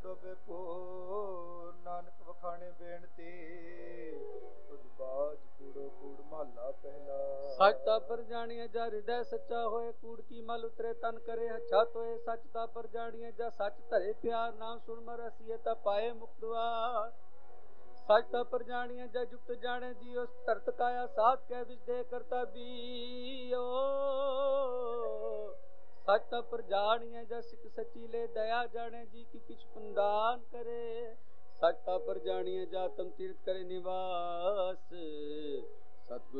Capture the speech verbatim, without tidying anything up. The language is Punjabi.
ਡੋਬੇ ਪੂਰ ਨਾਨਕ ਵਖਾਣੇ ਬੇਨਤੀ ਤੁਧ ਬਾਜ ਕੂੜੋ ਕੂੜ ਮਹਲਾ ਪਹਿਲਾ। ਸੱਚ ਤਾ ਪਰ ਜਾਣੀਏ ਜਾ ਹਿਰਦੈ ਸੱਚਾ ਹੋਏ, ਕੂੜ ਕੀ ਮਲ ਉਤਰੇ ਤਨ ਕਰੇ ਹੱਛਾ ਤੋਏ। ਸੱਚ ਤਾ ਪਰ ਜਾਣੀਏ ਜਾ ਸੱਚ ਧਰੇ ਪਿਆਰ, ਨਾਮ ਸੁਣ ਮਰ ਹਸੀਏ ਤਾ ਪਾਏ ਮੁਕਤ ਦੁਆਰ। ਸੱਚ ਤਾ ਪਰ ਜਾਣੀਏ ਜਾ ਜੁਗਤ ਜਾਣੇ ਜੀਉ, ਧਰਤ ਕਾਇਆ ਸਾਧ ਕੈ ਵਿਚ ਦੇ ਕਰਤਾ ਬੀਓ। ਸੱਚ ਤਾ ਪਰ ਜਾਣੀਏ ਜਾ ਸਿੱਖ ਸੱਚੀ ਲੈ ਦਇਆ ਜਾਣੇ ਜੀ ਕੀ ਕਿਛ ਪੁੰਦਾਨ ਕਰੇ। ਸੱਚ ਤਾ ਪਰ ਜਾਣੀਏ ਜਾ ਆਤਮ ਤੀਰਥ ਕਰੇ ਨਿਵਾਸ, ਸਤਿਗੁਰ